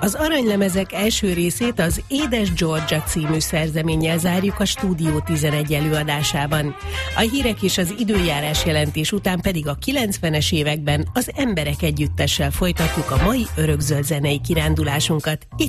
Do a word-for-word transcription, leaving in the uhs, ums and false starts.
Az Aranylemezek első részét az Édes Georgia című szerzeménnyel zárjuk a Stúdió tizenegy előadásában. A hírek és az időjárás jelentés után pedig a kilencvenes években az Emberek együttessel folytatjuk a mai örökzöld zenei kirándulásunkat itt